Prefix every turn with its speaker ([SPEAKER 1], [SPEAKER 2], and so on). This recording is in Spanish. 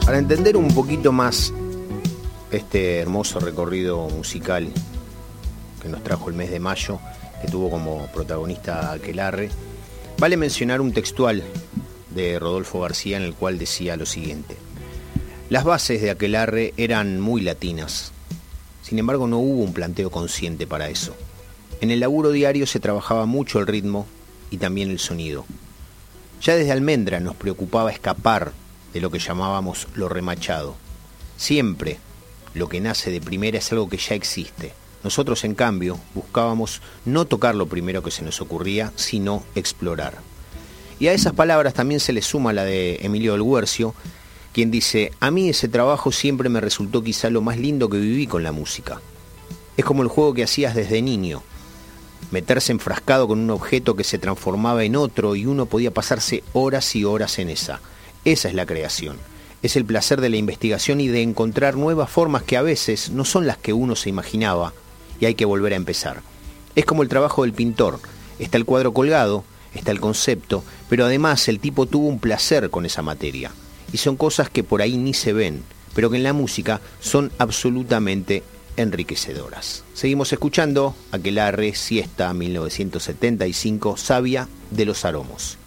[SPEAKER 1] Para entender un poquito más este hermoso recorrido musical que nos trajo el mes de mayo, que tuvo como protagonista Aquelarre, vale mencionar un textual de Rodolfo García en el cual decía lo siguiente: las bases de Aquelarre eran muy latinas, sin embargo no hubo un planteo consciente para eso. En el laburo diario se trabajaba mucho el ritmo y también el sonido. Ya desde Almendra nos preocupaba escapar de lo que llamábamos lo remachado. Siempre lo que nace de primera es algo que ya existe. Nosotros, en cambio, buscábamos no tocar lo primero que se nos ocurría, sino explorar. Y a esas palabras también se le suma la de Emilio del Guercio, quien dice: a mí ese trabajo siempre me resultó quizá lo más lindo que viví con la música. Es como el juego que hacías desde niño, meterse enfrascado con un objeto que se transformaba en otro y uno podía pasarse horas y horas en esa. Esa es la creación. Es el placer de la investigación y de encontrar nuevas formas que a veces no son las que uno se imaginaba y hay que volver a empezar. Es como el trabajo del pintor. Está el cuadro colgado, está el concepto, pero además el tipo tuvo un placer con esa materia. Y son cosas que por ahí ni se ven, pero que en la música son absolutamente enriquecedoras. Seguimos escuchando Aquelarre, Siesta, 1975, Savia de los Aromos.